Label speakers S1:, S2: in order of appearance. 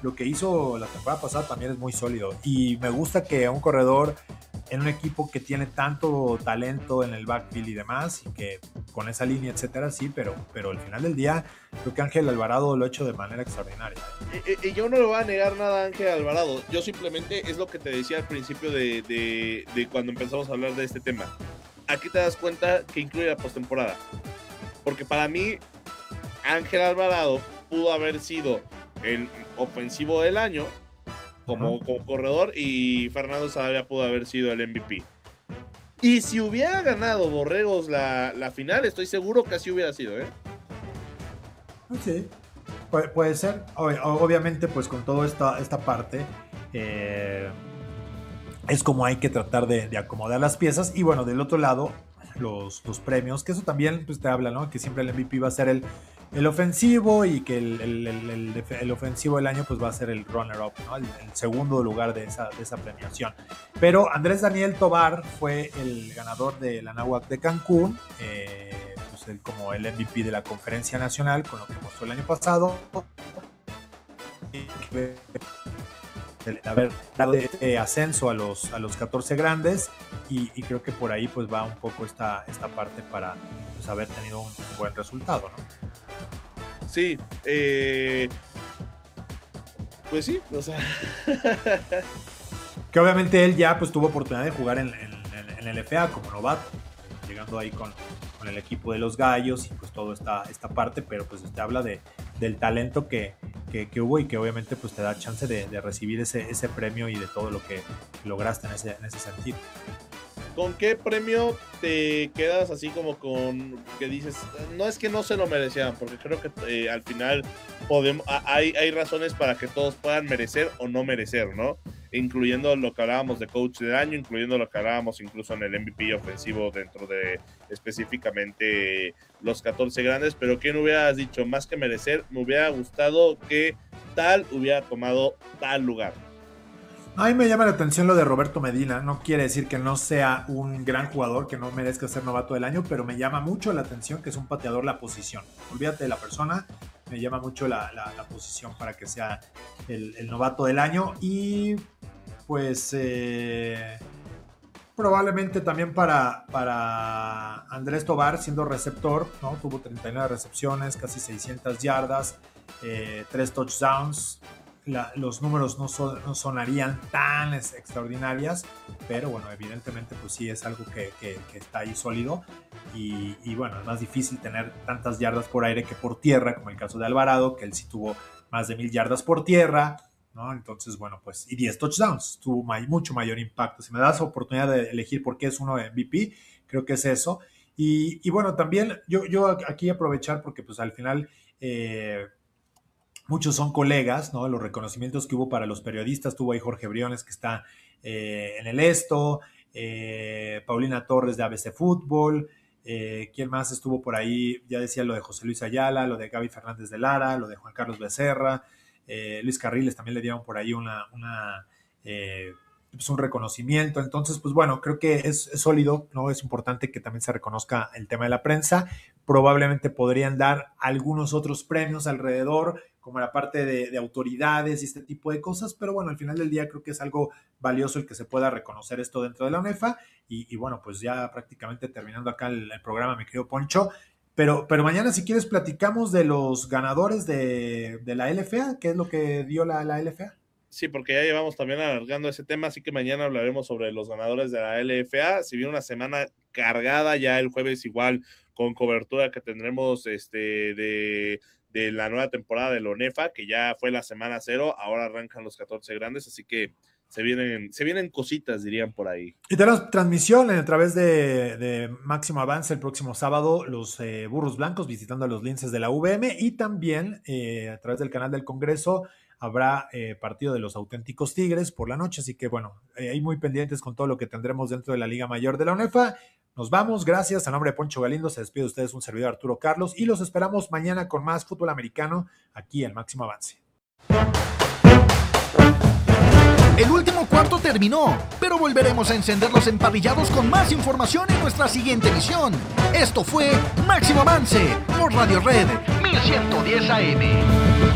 S1: lo que hizo la temporada pasada también es muy sólido. Y me gusta que un corredor en un equipo que tiene tanto talento en el backfield y demás, y que con esa línea, etcétera, sí, pero al final del día, creo que Ángel Alvarado lo ha hecho de manera extraordinaria.
S2: Y yo no le voy a negar nada a Ángel Alvarado. Yo simplemente, es lo que te decía al principio de cuando empezamos a hablar de este tema. Aquí te das cuenta que incluye la postemporada. Porque para mí, Ángel Alvarado pudo haber sido el ofensivo del año como corredor, y Fernando Sarabia pudo haber sido el MVP. Y si hubiera ganado Borregos la final, estoy seguro que así hubiera sido, ¿eh?
S1: Sí, puede ser. Obviamente, pues con toda esta parte, es como hay que tratar de acomodar las piezas. Y bueno, del otro lado, los premios, que eso también pues, te habla, ¿no? Que siempre el MVP va a ser el ofensivo, y que el ofensivo del año pues va a ser el runner-up, ¿no? El segundo lugar de esa premiación. Pero Andrés Daniel Tobar fue el ganador de la NAWAC de Cancún, pues él como el MVP de la conferencia nacional, con lo que mostró el año pasado, de haber dado ascenso a los 14 grandes, y creo que por ahí pues va un poco esta parte para pues, haber tenido un buen resultado, ¿no?
S2: Sí, pues sí, o sea.
S1: Que obviamente él ya pues tuvo oportunidad de jugar en el FA como novato, llegando ahí con el equipo de los Gallos, y pues toda esta parte, pero pues te habla del talento que hubo, y que obviamente pues te da chance de recibir ese premio y de todo lo que lograste en ese sentido.
S2: ¿Con qué premio te quedas así como con que dices, no es que no se lo merecían? Porque creo que al final hay razones para que todos puedan merecer o no merecer, ¿no? Incluyendo lo que hablábamos de coach del año, incluyendo lo que hablábamos incluso en el MVP ofensivo dentro de específicamente los 14 grandes. Pero ¿quién hubieras dicho? Más que merecer, me hubiera gustado que tal hubiera tomado tal lugar.
S1: A mí me llama la atención lo de Roberto Medina. No quiere decir que no sea un gran jugador, que no merezca ser novato del año, pero me llama mucho la atención que es un pateador la posición. Olvídate de la persona, me llama mucho la posición para que sea el novato del año. Y pues probablemente también para Andrés Tobar, siendo receptor, ¿no? Tuvo 39 recepciones, casi 600 yardas, 3 touchdowns. Los números no sonarían tan extraordinarias, pero bueno, evidentemente pues sí es algo que está ahí sólido, y bueno, es más difícil tener tantas yardas por aire que por tierra, como el caso de Alvarado, que él sí tuvo más de 1000 yardas por tierra, ¿no? Entonces, bueno, pues, y 10 touchdowns, tuvo mucho mayor impacto. Si me das oportunidad de elegir por qué es uno de MVP, creo que es eso. Y bueno, también yo aquí aprovechar, porque pues al final muchos son colegas, ¿no? Los reconocimientos que hubo para los periodistas, tuvo ahí Jorge Briones, que está en el Esto, Paulina Torres de ABC Fútbol, ¿quién más estuvo por ahí? Ya decía lo de José Luis Ayala, lo de Gaby Fernández de Lara, lo de Juan Carlos Becerra, Luis Carriles también le dieron por ahí pues un reconocimiento. Entonces, pues bueno, creo que es sólido, ¿no? Es importante que también se reconozca el tema de la prensa. Probablemente podrían dar algunos otros premios alrededor, como la parte de autoridades y este tipo de cosas, pero bueno, al final del día creo que es algo valioso el que se pueda reconocer esto dentro de la UNEFA, y bueno, pues ya prácticamente terminando acá el programa, mi querido Poncho, pero mañana si quieres platicamos de los ganadores de la LFA, ¿qué es lo que dio la LFA?
S2: Sí, porque ya llevamos también alargando ese tema, así que mañana hablaremos sobre los ganadores de la LFA. Si viene una semana cargada, ya el jueves igual con cobertura que tendremos de la nueva temporada de la UNEFA, que ya fue la semana 0, ahora arrancan los 14 grandes, así que se vienen cositas, dirían por ahí.
S1: Y tenemos transmisión a través de Máximo Avance el próximo sábado, los Burros Blancos visitando a los Linces de la UVM, y también a través del canal del Congreso habrá partido de los Auténticos Tigres por la noche, así que bueno, ahí muy pendientes con todo lo que tendremos dentro de la Liga Mayor de la UNEFA. Nos vamos, gracias. A nombre de Poncho Galindo se despide de ustedes un servidor Arturo Carlos, y los esperamos mañana con más fútbol americano aquí en Máximo Avance.
S3: El último cuarto terminó, pero volveremos a encender los emparrillados con más información en nuestra siguiente emisión. Esto fue Máximo Avance por Radio Red 1110 AM.